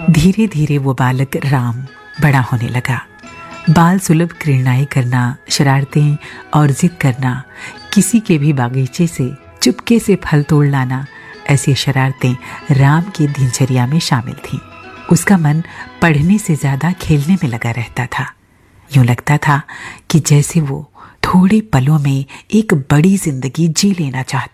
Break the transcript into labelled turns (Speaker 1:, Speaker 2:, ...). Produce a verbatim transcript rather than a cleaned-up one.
Speaker 1: धीरे धीरे वो बालक राम बड़ा होने लगा। बाल सुलभ क्रीड़ाएं करना, शरारतें और जिद करना, किसी के भी बागीचे से चुपके से फल तोड़ लाना, ऐसी शरारतें राम की दिनचर्या में शामिल थीं। उसका मन पढ़ने से ज्यादा खेलने में लगा रहता था। यूं लगता था कि जैसे वो थोड़े पलों में एक बड़ी जिंदगी जी लेना चाहता